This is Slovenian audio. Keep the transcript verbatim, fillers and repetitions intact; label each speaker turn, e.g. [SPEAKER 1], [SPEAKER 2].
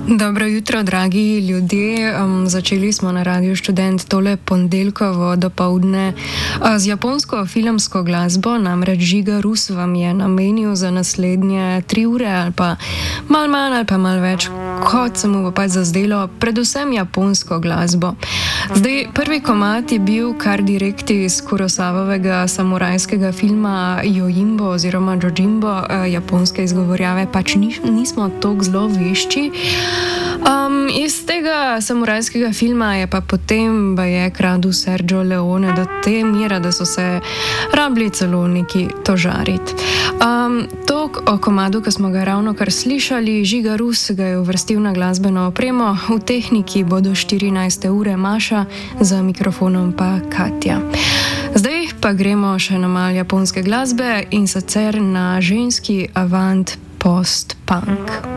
[SPEAKER 1] Dobro jutro, dragi ljudje. Um, začeli smo na Radiu Študent tole ponedeljkovo dopoldne uh, z japonsko filmsko glasbo, namreč Žiga Rus vam je namenil za naslednje tri ure ali pa mal manj ali pa mal več, kot se mu bo pač zazdelo, predvsem japonsko glasbo. Zdaj, prvi komad je bil kar direkt iz Kurosawovega samurajskega filma Yojimbo oziroma Jojimbo, uh, japonske izgovorjave pač ni, nismo toliko zelo vešči. Um, iz tega samurajskega filma je pa potem baje kradu Sergio Leone do te mere, da so se rabili celo neki tožariti. Um, Tok o komadu, ki smo ga ravno kar slišali, Žiga Rus ga je uvrstil na glasbeno opremo, v tehniki bodo štirinajste ure Maša, za mikrofonom pa Katja. Zdaj pa gremo še na mal japonske glasbe in sicer na ženski avant post-punk.